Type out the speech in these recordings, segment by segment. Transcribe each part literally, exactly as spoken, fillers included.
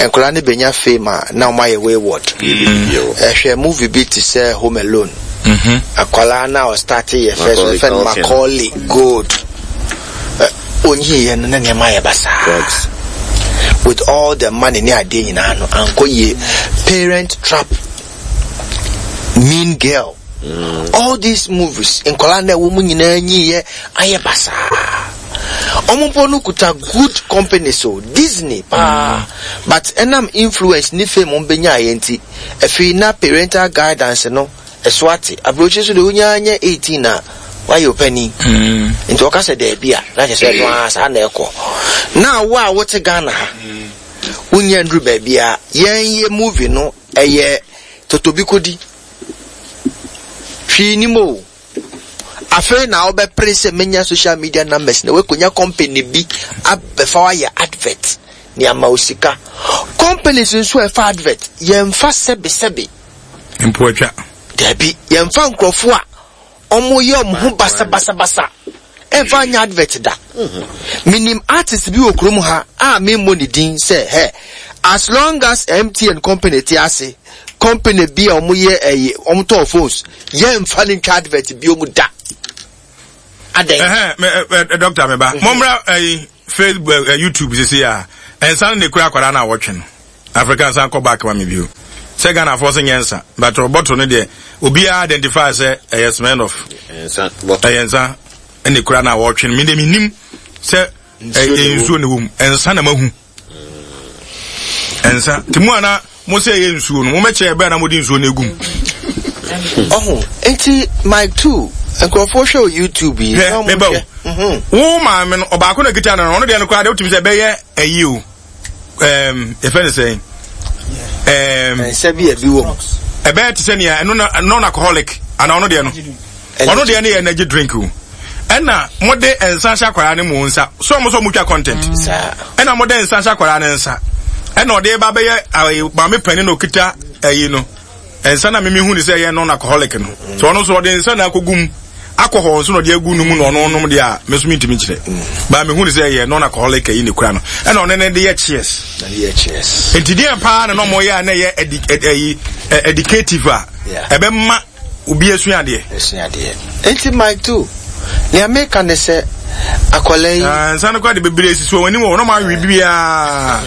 enkola ne benya fame na my wayward eh hwe movie bit to say Home Alone mhm akola na o start ye first friend Macaulay Good onyi ye no na ne my basa with all the money near day in ano anko ye Parent Trap, Mean Girl, mm. all these movies in Kolanda woman in a year ayabasa omuponu kuta good company so Disney pa mm. but enam influence ni fame on benya yenti efi na parental guidance no eswati approach so de unya anya eighteen na why you penny mm. into okase de bia na je say no asa na ekọ na wa wote Ghana ha unya ndru ba bia yen ye movie no eye totobikodi hwi ni mo afa na obe press menya social media numbers na we konya company bi abefa ya advert ni amausika companies nso e fa advert yen fa sebe sebe empoatwa debi yen fa nkrofo a omo ye omo hu basa basa basa e fa nya advert da minim artist bi okrom ha a me money din say hey as long as M T N company ti ase company bi a omo ye eh omo to phones yen fa ni advert bi omo da aden eh doctor meba momra eh Facebook YouTube say ya ensan ne kura kwara na watch no African san come back ma me bio say Ghana for say nyensa but bottle no dey obi identify say a smell of ensan ensan ene kura na watch no me dey minim say ensuo ne wom ensan na mahu ensan timu ana mo say ensuo no mo meche ebe na mo di ensuo na egum oh enti Mike two enkrofo show YouTube yi no mo mhm wo ma me no obaako na kita na no de no kwa de otimi say be ye ayi o um if anything um sabi e bi wo e be ti say ne no non alcoholic ana ono de no ono de ne energy drink o ena mode ensa sha kwara ne mu nsa so mo so mutwa content ena mode ensa sha kwara ne nsa ena ode ba be ye ba me pani no kita ayi no ensa na me me hu ni say ye non alcoholic no so ono so ode ensa na akogum alcohol so no de agu no mu no ono no de a me so mi ntimi kire ba me hu ni say ye non alcoholic ayi ne kura no ena one ne de ye cheers na ye cheers entidi en pa na no mo ye na ye ayi educative a ebe ma obi esuade esuade enti Mike too le America ne se akolei ah san ko de bebere sisi woni mo no ma wi bia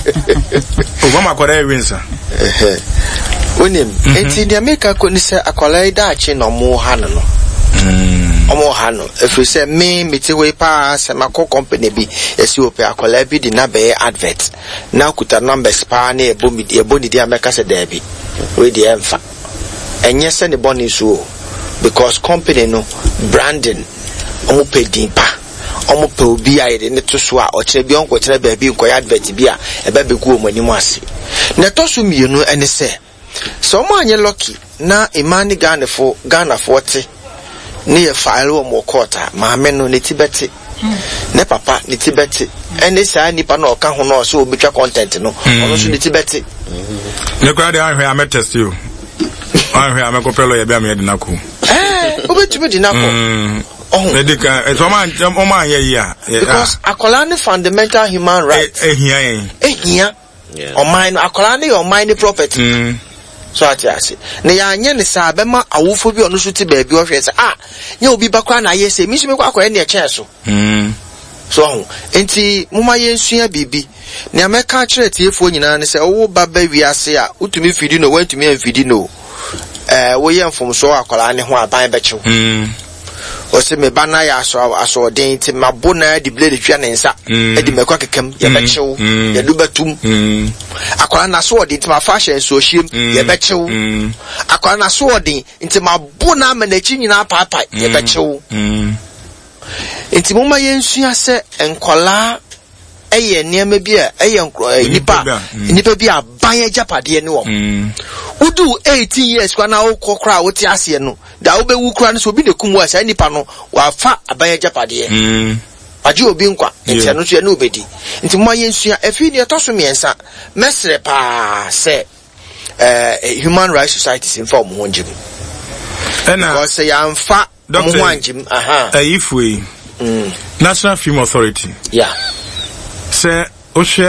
o go ma kore winsa eh onim enti le America ko ne se akolei da achi no mo ha no mm omo ha no efri se me meti we pa se mako company bi esi ope akolei bi di na be advert na kuta numbers pa na ebo mi di ebo ni di America se da bi we di emfa enye se ne boni so because company no branding omo pedin pa omo pe obi aye ne to so a o kire bi onko kire ba bi nko ya advert bi a e ba be ku omani mu ase ne to so mienu ene se so omo anye lucky na imani Ghana fo Ghana fo te ne ye file wo mo kota ma me no ne tibeti ne papa ne tibeti ene sa nipa na oka ho no so obetwa content no ono so ne tibeti ne kwa de ahwe am test you ahwe am ko pelo ye bia me de nako eh obetumi di nako oh medical it's man o man ye ya because akola ne fundamental human rights ehia yen ehia o man akola ne o man property mm so atiase ne ya anye ne sa be ma awofo bi ono so ti ba bi o hwe se ah nya obi bakwa na ye se mi so me kwa akola ne e chen so mm so enti muma ye nsua bibi ne ameka kire tiefo nyina ne se owo baba wiase a utumi fidi no wantumi amfidi no eh wo ye mfom so akola ne ho aban be chew mm o se me bana ya aso aso den ti mabona di blade twa ne nsa e di mekwa kekam ye be chew ye du batum akola na so odin ti ma fashion so hiem ye be chew akola na so odin nti mabona manachi nyina papa ye be chew nti moma ye nsua se enkola eye niam bi a eye nipa nipa bi a ban japade ne wo udu eighteen years kwa na okokra wo ti ase no da wo be wu kra no so bi ne kum wa sa nipa no wa fa aban japade mm aje obi nkwa nti no so ya no obedi nti moma ye nsua afi ne to so miensa mesre pa se eh human rights society in form ho njim ena ko se ya mfa mo ho njim aha ayifwe mm National Film Authority yeah se o hwe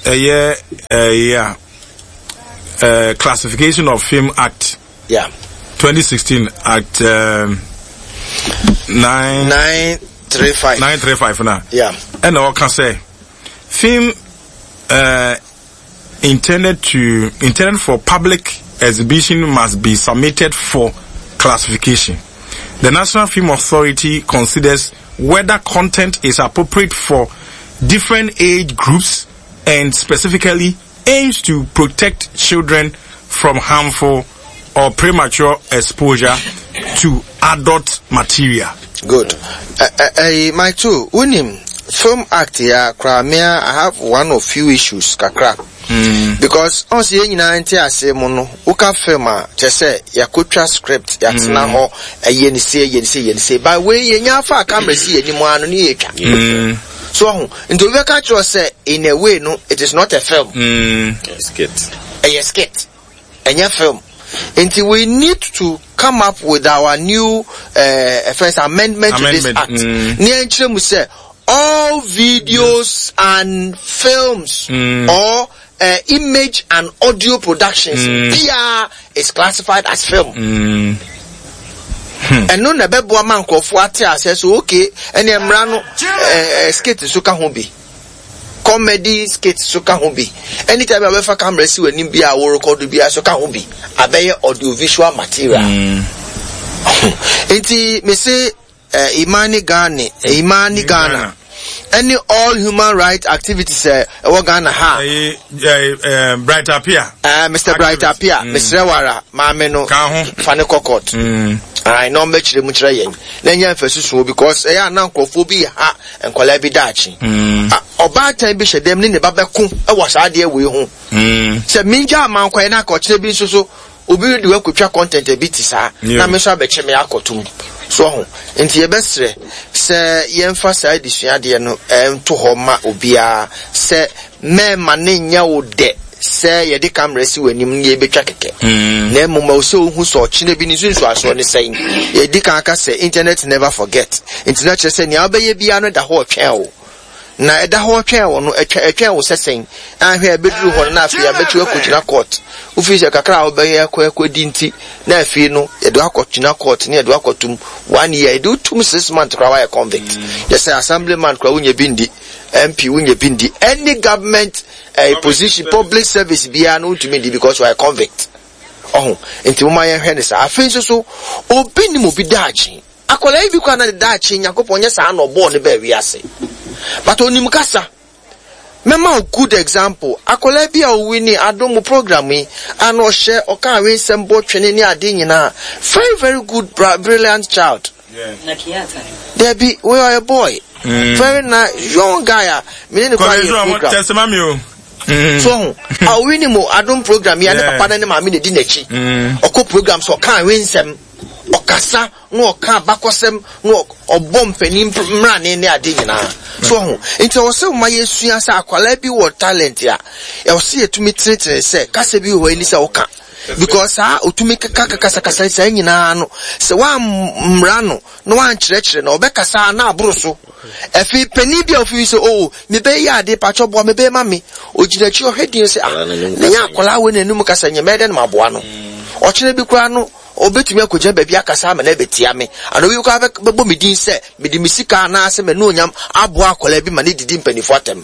uh, yeah, uh, yeah, uh, Classification of Film Act. Yeah. twenty sixteen Act um, nine nine three five. Nine three five now. Yeah. And I can say, film uh, intended to intended for public exhibition must be submitted for classification. The National Film Authority considers whether content is appropriate for different age groups and specifically aims to protect children from harmful or premature exposure to adult material. Good. Uh, uh, uh, my two, Unim Film Act ya Crimea, I have one or few issues kakra. Mm. Because on see any ninety I say mono, uka filma, just say ya kutra script, ya tina ho, a yen say yen say yen say by way yen yafa camera see any more ni eka. So into we catch you say in a way no, it is not a film. Mm. A skit. A skit. A film. Until we need to come up with our new uh, first amendment, amendment to this act. Mm. We say all videos mm. and films mm. or uh, image and audio productions mm. P R is classified as film. Mm. Hmm. And no nebe bo man ko fu ate says okay and emra no uh, skit so ka ho bi. Comedy skits so can be. Anytime I ever camera see when him be a war record be so can be. Abeye audio visual material. Enti me say uh, Imani Ghana, Imani Ghana. Any all human rights activities uh, we Ghana ha. Uh, Bright Appear. Uh, Mister Bright Appear, Mister Wara, Mame no Fane Kokot. I know much the much rain. Then you first because I am now phobia and Kolabi Dachi. Or bad time bisha them in the Babaku, I was idea we home. Said Minja man Quena coach the so Ubi do work with your content a bit, sir. Now, Mister Betcheme Akotum. So, into your best say, ye emphasize this idea no, and to Homa Ubia, say, me maninya o de. Say ye de camera see when you ye be chakeke. Nemo mo so who saw Chinebini so as one is saying. Ye de can't say internet never forget. Internet say ni abe be ano the whole channel. Na the whole channel no a channel was saying. I hear bedroom one na fi bet you kuchina court. Ufi se kakra obeye akwa dinti na fi no ye do akọchina court na ye do akotum one year do two six months kwa a convict. Yes assemblyman kwa unye bindi M P unye bindi any government a uh, position public service be an ultimate because we are convict. Oh, into my hands are things so open mu bi dachi. Akola ibi kwa na dachi Yakobon yes an obo ne be wiase. But onim kasa. Mema good example. Akola bi a wini adom program yi an o share o kan we sembo twene ni ade nyina. Very very good brilliant child. Yeah. Nakiata. There be we are a boy. Mm. Very nice young guy. Me ne kwa program. So, I win mo adom program ya ne papa na ma me ne di nachi. Oko program so kan wensem okasa no oka bakosem no obom panim mra ne ne ade nyina. So, nti wo se ma yesua sa akwala bi wo talent ya. E wo se etumi tretre se kasa bi wo ani se oka. Because ah otumi kaka kasa kasa sa nyina no se wa mra no no wan kyerɛkyerɛ no obekasa na aburo so. Efi peni bia ofi se oh me be ya de pa chobo me be ma me ogirachi ohwedin se ah na nya akola we nanum kasa nye mede na maboa no o kire bi kura no obetumi akoja ba bia kasa ma na betia me ano wi kwa bebo me din se me di misika na ase me no nyam aboa akola bi ma ne didi mpanifo atem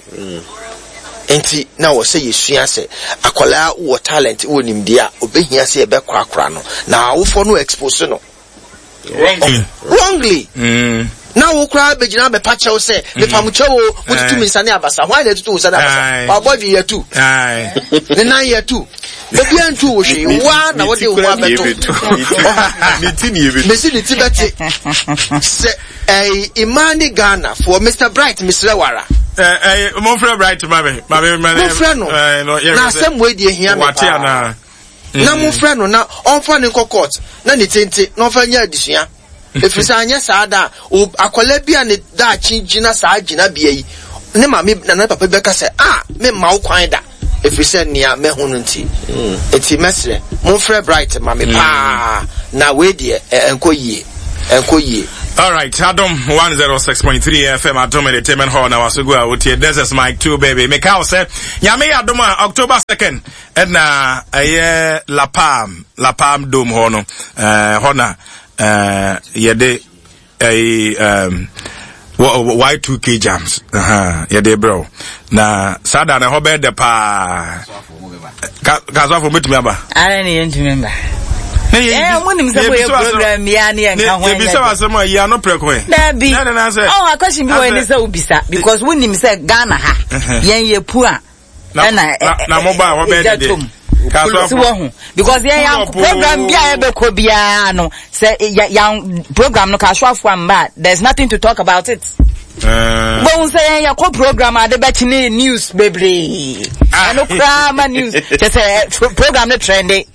enti na wo se yesua se akola wo talent wo nimdi a obehia se e be kura kura no na wo fo no expose no wrongly wrongly mm. Now we cry begina be pacho say me pamucho wo tutu mi nsane abasa why dey tutu nsane abasa our body here too aye the nine year too be bia ntu wo hwe wa na wo dey wo abeto ni ti ni ebe me see the tibet say eh Imani Ghana for Mister Bright Mister Wara eh eh mo friend Bright mabe mabe mo friend no na same way dey here me na na mo friend no na on fa ne court na ne tente na on fa nya adisua if you say yes da akwala bia ne da chinjina sa agina bia yi ne ma me na papa beka say ah me ma wo kwan da if you say nia me hunu nti enti mesre mo frɛ Bright ma me pa na we de enko yie enko yie All right, Adom one oh six point three F M Adom Entertainment Hall na wasugu a utie. This is Mike two baby. Make out say Yami Adom October second and na aye La Palm La Palm Dome hono uh hona uh yede a um Y two K jams uh yede bro na sada na hobe de pa ka so for me to member I don't remember. Eh, when him say program ya ni enka ho. You be say asem a ya no preko e. Dabi. Oh, a question be when say ubisa because when him say Ghana ha. Yen ye pu a. Na na mobile wo be de. Because yeah, program bia ebe ko bia no say ya program no ka swafo amba. There's nothing to talk about it. Uh, but we say ya ko program ade be chine news bebre. Ano krama news. Just say program no trendy.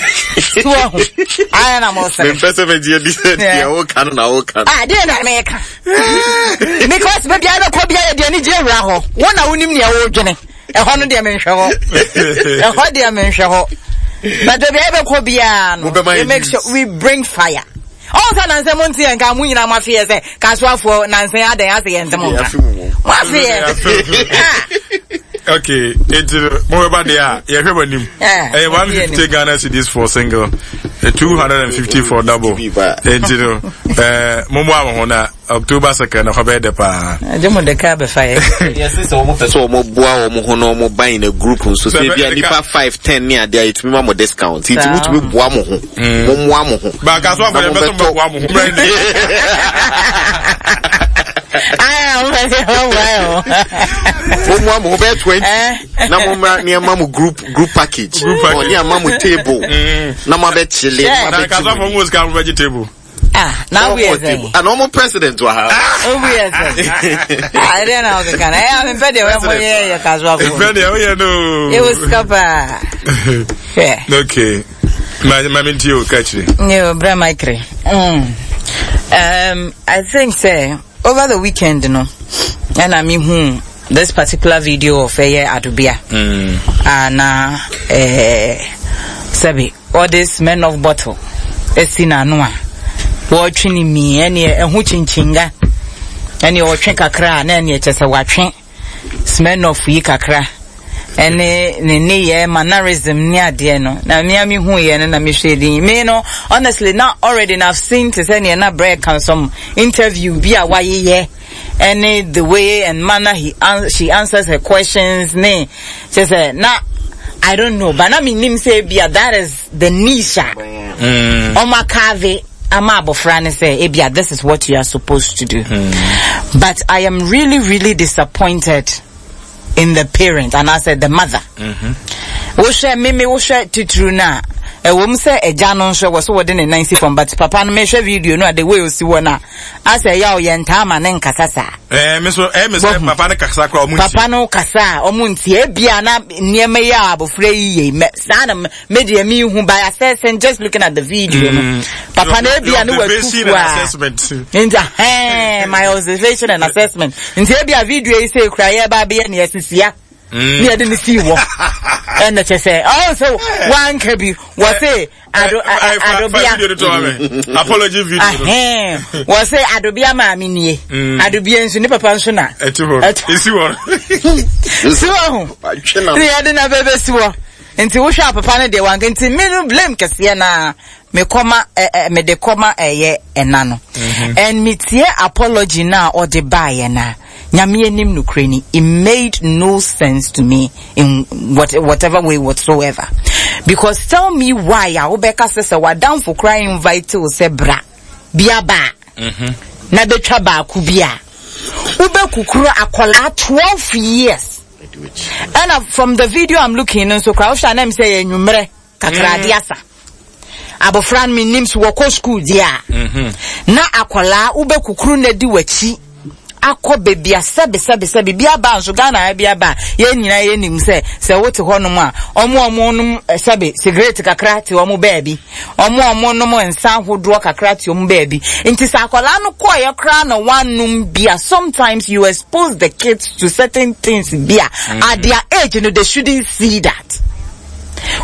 I am also. The person of the idea, all can now can. I didn't make because maybe I don't be a Jenny Jeraho. One I wouldn't near old Jenny. A hundred dimension. A hundred dimension. But the baby Cobian, we make sure we bring fire. All the Nancy Monty and Camuna Mafia say, Caswa for Nancy Ade as the end of the Mafia. Okay, it's uh, more about the uh, yeah, him. Eh, one fifty Ghana cedis for single, uh, two hundred fifty for double. It's you know, uh, Momo Hona October second. How about the pa? I don't want the car be fire. Yes, it's almost so more boa or more more buying a group. So say if you are five ten near there, it's me more discount. It's me to be boa mo mo mo mo. But as one for the best boa mo. I am very well. Mo bet twenty. Na mo near mamu group group package. Group package. Near mamu table. Na mo bet chile. Na kaza for mo ska vegetable. Ah, now we are saying. A normal president wa ha. Oh, we are saying. I don't know the kind. I am in bed when we hear kaza for. Bed you know. It was kapa. Yeah. Okay. My my mentio catch it. No, bra my cre. Um, I think say over the weekend, you know, and I mean, hmm, this particular video of Eye Adubia, mm. and uh, eh, Sabi, all this men of bottle, Esina Noa, watching me, any a hooching chinga, any watching kakra, and any just a watching, smell of ye kakra. Ene ne ye mannerism near dear no na me ami hu ye na me hwedi me no honestly now already now I've seen to say na break can some interview be a why ye and the way and manner he an she answers her questions ne she say na I don't know but na me nim say bia that is the niche mm. o makave ama abofra say ebia this is what you are supposed to do mm. But I am really really disappointed in the parent and I said the mother. Mhm. Wo share me me wo share titru na e wo mse eja no hwe wo so wo de ne ninety from but papa no me hwe video no the way o si wo na I say ya o ye nta ma ne nkasasa. Eh me so eh me say papa no kasa kra o mu nti. Papa no kasa o mu nti e bia na niema ya abofra yi me sa na me de me hu by assessing just looking at the video mm. no. Papa no e bia no wa assessment. Nja eh my observation and assessment. Nti e bia video yi say kra ye ba bia ne asisia. Mm. Yeah, didn't see what. And the say, oh, so one can be what say, Adobia. Apology video. Ah, what say, Adobia, mammy, Adobia, and Sunipa Pansona. It's you one. So, I didn't have ever saw. Until we shop upon the one can see me blame Cassiana. Me koma eh, me de koma eye enano. And me tie apology now or the buy na. Nyame enim no krani. It made no sense to me in what whatever way whatsoever. Because tell me why ya obeka sese wa down for crying invite o se bra. Bia ba. Mhm. Na betwa ba ku bia. Ube kukuru akola twelve years. And uh, from the video I'm looking and so crowd sha na me say enwumre kakra diasa. Abofran mi nim so wako school dia mhm na akola ube kukuru na di wachi akọ bebia sebe sebe sebe bia ba nso Ghana bia ba ye nyina ye nim se se wote honom a omo omo num sebe cigarette kakra ti omo baabi omo omo num ensan hodo kakra ti omo baabi nti sa akola no ko ye kra na wanum bia sometimes you expose the kids to certain things bia mm-hmm. At their age you know they shouldn't see that.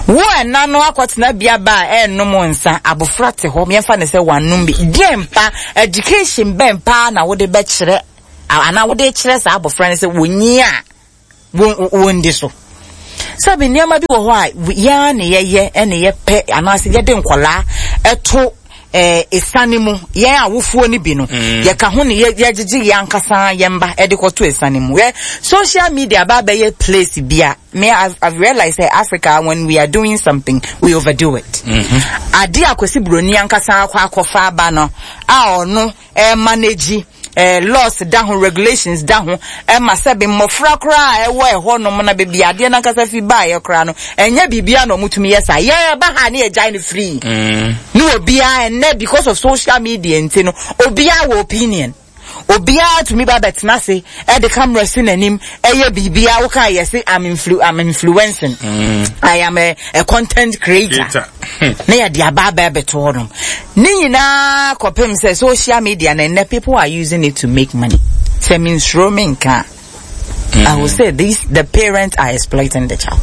wo na no akwatena bia ba e no mo nsa abofra te ho me fa ne se wanum bi dempa education bempa na wo de be kire ana wo de kire sa abofra ne se wonyi a wo ndi so sabi niama bi wo ho a ya ne ye ene ye pe ana se ye de nkola eto eh esanimu ye awofuo ni bi no ye ka ho ne ye gigi ye ankasa ye mba e de koto esanimu ye social media ba be ye place bia me I've, I've realized that Africa, when we are doing something we overdo it ade akosi broni ankasa akwa akofa ba no a ono e manage eh laws down regulations down e ma se be mofra kra e wo e ho no na be bia de na kasa fi ba ye kra no enya bibia no mutumi yesa ye ba ha na e join free no obia and because of social media ntino obia wo opinion obia to me ba betna say e the camera sin anim e ye bibia wo kan yes I'm influ I'm influencing mm. I am a, a content creator na ya dia ba ba beto hodom ni nyina kopem say social media na people are using it to make money say means roaming can mm. I will say this the parents are exploiting the child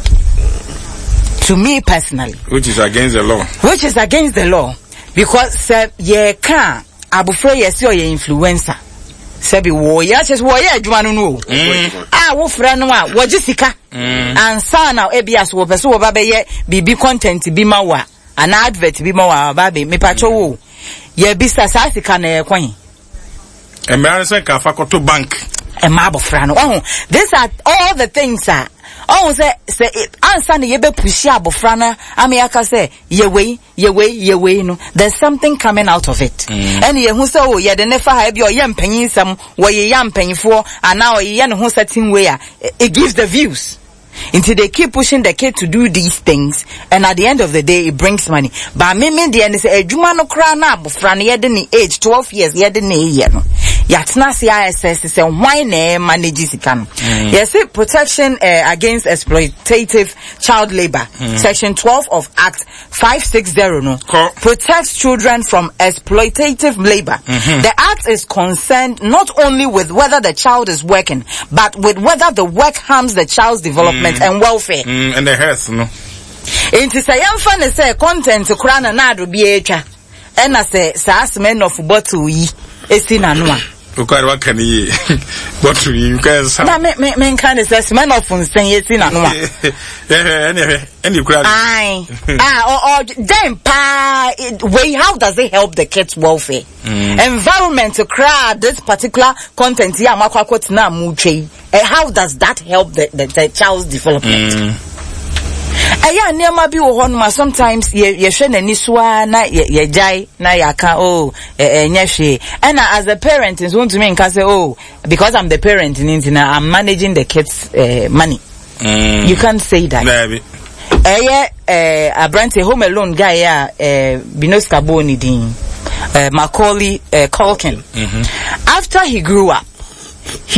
to me personally, which is against the law which is against the law because uh, ye can abufre yes or ye influencer sabi wo ya che wo ya adwuma no no ah wo fra no a wo gisika ansa na ebia so wo pese wo ba be ye bibi content bi ma wa an advert bi ma wa ba be me pacho wo ye bisa sa sika na ye kwan e me an say ka fa koto bank e ma abofra no oh these are all the things are oh say say answer na ye be push abofra na ameka say ye we ye we ye we no there's something coming out of it and ye hu say oh ye de nefa ha bia o ye mpanyin sam wo ye ya mpanyifo ana o ye ne hu certain way it gives the views until they keep pushing the kid to do these things and at the end of the day it brings money but me me dey say adwuma no kra na abofra na ye de ni age twelve years ye de na ye no yatna C I S S say why na manage sika no yes protection uh, against exploitative child labor mm. section twelve of act five sixty no cool. Protects children from exploitative labor. Mm-hmm. The act is concerned not only with whether the child is working but with whether the work harms the child's development mm. and welfare mm, and the health no into say yamfa ne say content kura na na do bi etwa e na say saasmen of bottle yi esi na no a ukari wakani bottle yi because na me me me kan say saasmen of nsen esi na no a eh any any kura ai ah or then pa way how does it help the kids welfare mm. environment to cry this particular content here amakwa kwot na mutwe how does that help the the, the child's development mm. Aya niama bi wo ho no sometimes ye ye hwe nani soa na ye jai na yaka oh enye hwe and as a parent so want to me nka say oh because I'm the parent nintina I'm managing the kids uh, money mm. You can't say that baby eye eh abrante home alone guy ya eh Binoska Boni din uh, Macaulay uh, Culkin mm-hmm. After he grew up